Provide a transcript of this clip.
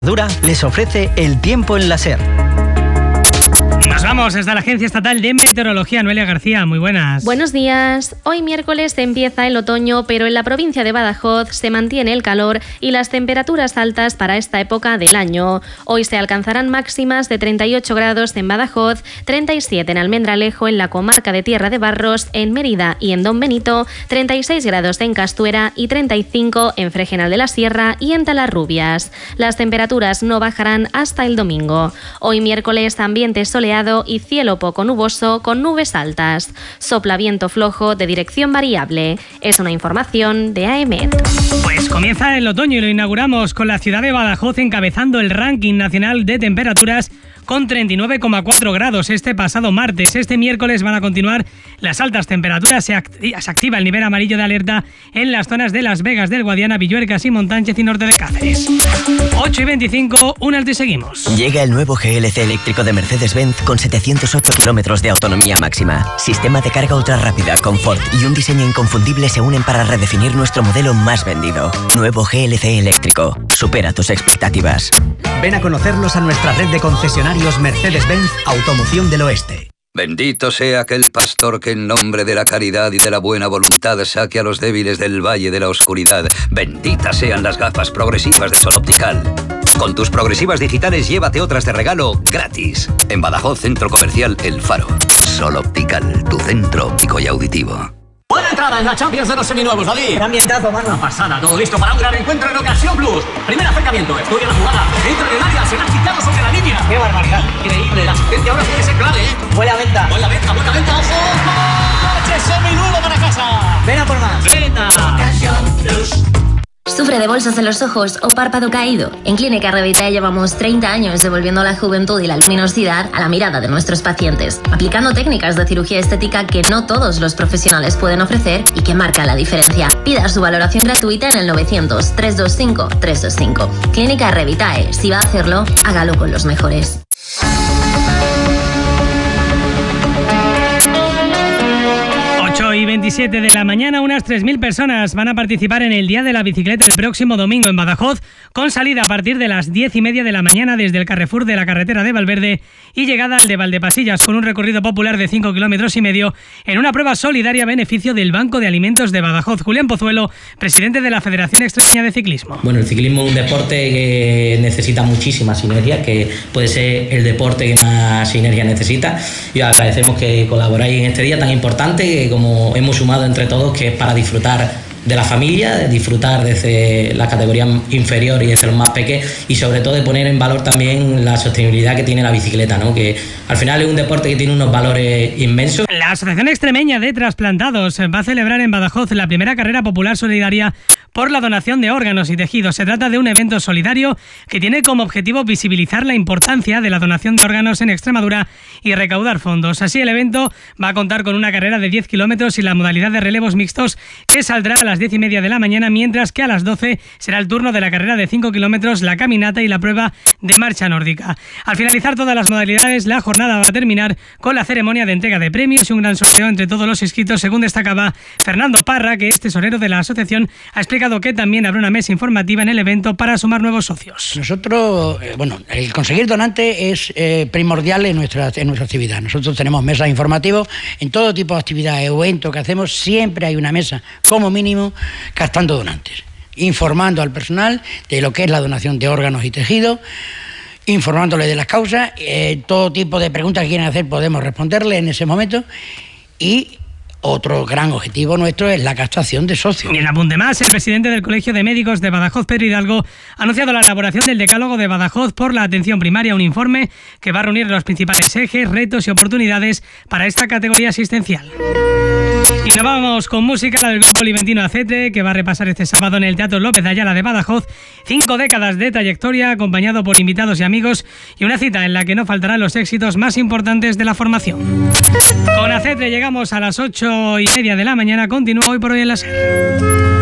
Dura les ofrece el tiempo en la SER. Nos vamos hasta la Agencia Estatal de Meteorología. Noelia García, muy buenas. Buenos días. Hoy miércoles empieza el otoño, pero en la provincia de Badajoz se mantiene el calor y las temperaturas altas para esta época del año. Hoy se alcanzarán máximas de 38 grados en Badajoz, 37 en Almendralejo, en la comarca de Tierra de Barros, en Mérida y en Don Benito, 36 grados en Castuera y 35 en Fregenal de la Sierra y en Talarrubias. Las temperaturas no bajarán hasta el domingo. Hoy miércoles ambiente soleado y cielo poco nuboso con nubes altas. Sopla viento flojo de dirección variable. Es una información de AEMET. Pues comienza el otoño y lo inauguramos con la ciudad de Badajoz encabezando el ranking nacional de temperaturas con 39,4 grados este pasado martes. Este miércoles van a continuar las altas temperaturas. Se activa el nivel amarillo de alerta en las zonas de Las Vegas, del Guadiana, Villuercas y Montánchez y norte de Cáceres. 8:25, un alto y seguimos. Llega el nuevo GLC eléctrico de Mercedes-Benz con 708 kilómetros de autonomía máxima. Sistema de carga ultra rápida, confort y un diseño inconfundible se unen para redefinir nuestro modelo más vendido. Nuevo GLC eléctrico. Supera tus expectativas. Ven a conocerlos a nuestra red de concesionarios Mercedes-Benz Automoción del Oeste. Bendito sea aquel pastor que en nombre de la caridad y de la buena voluntad saque a los débiles del valle de la oscuridad. Benditas sean las gafas progresivas de Sol Optical. Con tus progresivas digitales llévate otras de regalo gratis. En Badajoz, Centro Comercial El Faro. Sol Optical, tu centro óptico y auditivo. Buena entrada en la Champions de los seminuevos, David. Un ambientazo, mano. Una pasada, todo listo para un gran encuentro en Ocasión Plus. Primer acercamiento, estudia la jugada. Entra en el área, se la ha quitado sobre la línea. Qué barbaridad. Increíble, la asistencia ahora puede ser clave, ¿eh? Buena venta. Buena venta, ojo. ¡Coche seminuevo para casa! Ven a por más. ¡Venta! Ocasión Plus. ¿Sufre de bolsas en los ojos o párpado caído? En Clínica Revitae llevamos 30 años devolviendo la juventud y la luminosidad a la mirada de nuestros pacientes, aplicando técnicas de cirugía estética que no todos los profesionales pueden ofrecer y que marcan la diferencia. Pida su valoración gratuita en el 900-325-325. Clínica Revitae. Si va a hacerlo, hágalo con los mejores. 8:27 de la mañana, unas 3.000 personas van a participar en el Día de la Bicicleta el próximo domingo en Badajoz, con salida a partir de las 10:30 de la mañana desde el Carrefour de la carretera de Valverde y llegada al de Valdepasillas, con un recorrido popular de 5,5 kilómetros en una prueba solidaria a beneficio del Banco de Alimentos de Badajoz. Julián Pozuelo, presidente de la Federación Extremeña de Ciclismo. Bueno, el ciclismo es un deporte que necesita muchísima sinergia, que puede ser el deporte que más sinergia necesita, y agradecemos que colaboráis en este día tan importante que, como hemos sumado entre todos, que es para disfrutar de la familia, de disfrutar desde la categoría inferior y desde los más pequeños, y sobre todo de poner en valor también la sostenibilidad que tiene la bicicleta, ¿no? Que al final es un deporte que tiene unos valores inmensos. La Asociación Extremeña de Trasplantados va a celebrar en Badajoz la primera carrera popular solidaria por la donación de órganos y tejidos. Se trata de un evento solidario que tiene como objetivo visibilizar la importancia de la donación de órganos en Extremadura y recaudar fondos. Así, el evento va a contar con una carrera de 10 kilómetros y la modalidad de relevos mixtos, que saldrá a las 10:30 de la mañana, mientras que a las 12 será el turno de la carrera de 5 kilómetros, la caminata y la prueba de marcha nórdica. Al finalizar todas las modalidades, la jornada va a terminar con la ceremonia de entrega de premios y un gran sorteo entre todos los inscritos, según destacaba Fernando Parra, que es tesorero de la asociación. Ha explicado que también habrá una mesa informativa en el evento para sumar nuevos socios. Nosotros, el conseguir donantes es primordial en nuestra actividad. Nosotros tenemos mesas informativas en todo tipo de actividades o eventos que hacemos. Siempre hay una mesa, como mínimo, captando donantes, informando al personal de lo que es la donación de órganos y tejidos, informándole de las causas, todo tipo de preguntas que quieran hacer podemos responderle en ese momento, y otro gran objetivo nuestro es la captación de socios. Y en apunte más, el presidente del Colegio de Médicos de Badajoz, Pedro Hidalgo, ha anunciado la elaboración del decálogo de Badajoz por la atención primaria, un informe que va a reunir los principales ejes, retos y oportunidades para esta categoría asistencial. Y nos vamos con música, la del grupo liventino Acetre, que va a repasar este sábado en el Teatro López de Ayala de Badajoz 5 décadas de trayectoria, acompañado por invitados y amigos, y una cita en la que no faltarán los éxitos más importantes de la formación. Con Acetre llegamos a las 8:30 de la mañana. Continúa Hoy por Hoy en la SER.